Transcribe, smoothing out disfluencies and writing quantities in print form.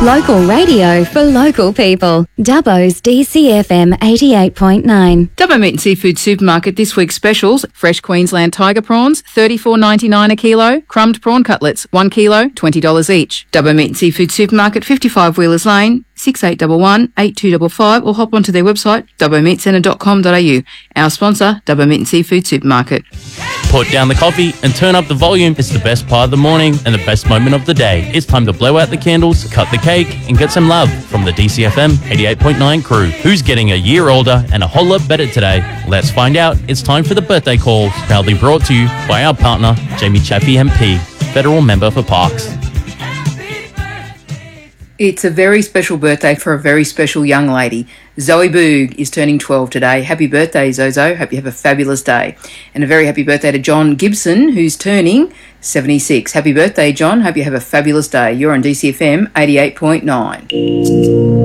Local radio for local people. Dubbo's DCFM 88.9. Dubbo Meat and Seafood Supermarket this week's specials: fresh Queensland tiger prawns, $34.99 a kilo. Crumbed prawn cutlets, 1 kilo, $20 each. Dubbo Meat and Seafood Supermarket, 55 Wheelers Lane, 6811 8255, or hop onto their website, dubbomeatcentre.com.au. Our sponsor, Dubbo Meat and Seafood Supermarket. Put down the coffee and turn up the volume. It's the best part of the morning and the best moment of the day. It's time to blow out the candles, cut the cake, and get some love from the DCFM 88.9 crew. Who's getting a year older and a whole lot better today? Let's find out. It's time for the birthday call, proudly brought to you by our partner, Jamie Chaffee MP, Federal Member for Parks. It's a very special birthday for a very special young lady. Zoe Boog is turning 12 today. Happy birthday, Zozo. Hope you have a fabulous day. And a very happy birthday to John Gibson, who's turning 76. Happy birthday, John. Hope you have a fabulous day. You're on DCFM 88.9.